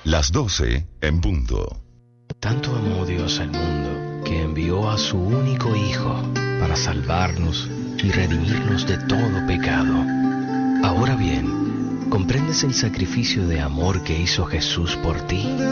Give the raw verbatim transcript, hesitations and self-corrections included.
Las doce en punto. Tanto amó Dios al mundo que envió a su único Hijo para salvarnos y redimirnos de todo pecado. Ahora bien, ¿comprendes el sacrificio de amor que hizo Jesús por ti?